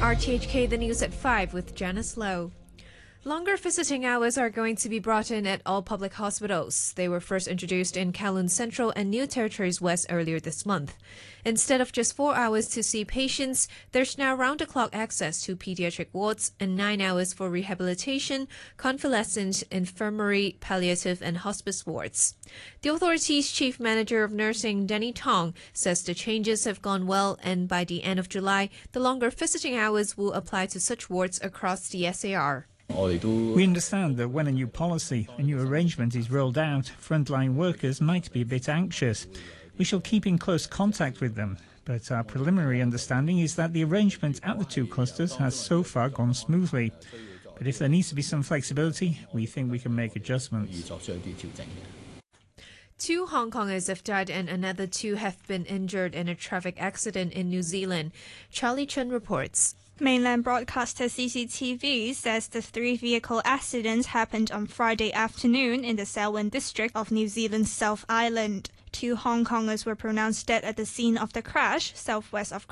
RTHK The News at 5 with Janice Lowe. Longer visiting hours are going to be brought in at all public hospitals. They were first introduced in Kowloon Central and New Territories West earlier this month. Instead of just 4 hours to see patients, there's now round-the-clock access to pediatric wards and 9 hours for rehabilitation, convalescent, infirmary, palliative and hospice wards. The authority's chief manager of nursing, Denny Tong, says the changes have gone well, and by the end of July, the longer visiting hours will apply to such wards across the SAR. We understand that when a new policy, a new arrangement is rolled out, frontline workers might be a bit anxious. We shall keep in close contact with them, but our preliminary understanding is that the arrangement at the two clusters has so far gone smoothly. But if there needs to be some flexibility, we think we can make adjustments. 2 Hong Kongers have died and another 2 have been injured in a traffic accident in New Zealand. Charlie Chen reports. Mainland broadcaster CCTV says the 3 vehicle accidents happened on Friday afternoon in the Selwyn district of New Zealand's South Island. 2 Hong Kongers were pronounced dead at the scene of the crash, southwest of